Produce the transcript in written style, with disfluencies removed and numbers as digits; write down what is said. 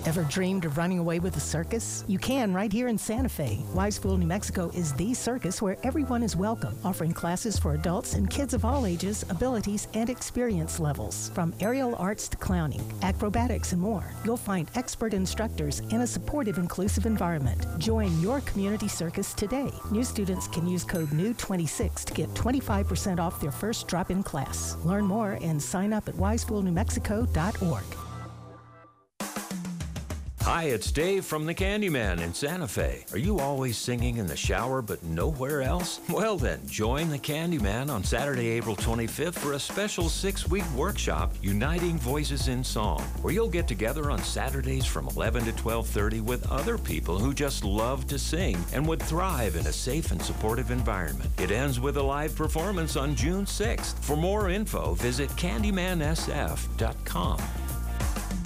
Ever dreamed of running away with a circus? You can right here in Santa Fe. Wiseville, New Mexico is the circus where everyone is welcome, offering classes for adults and kids of all ages, abilities, and experience levels. From aerial arts to clowning, acrobatics, and more, you'll find expert instructors in a supportive, inclusive environment. Join your community circus today. New students can use code NEW26 to get 25% off their first drop-in class. Learn more and sign up at wisevillenewmexico.org. Hi, it's Dave from the Candyman in Santa Fe. Are you always singing in the shower but nowhere else? Well then, join the Candyman on Saturday, April 25th for a special 6-week workshop, Uniting Voices in Song, where you'll get together on Saturdays from 11 to 12:30 with other people who just love to sing and would thrive in a safe and supportive environment. It ends with a live performance on June 6th. For more info, visit CandymanSF.com.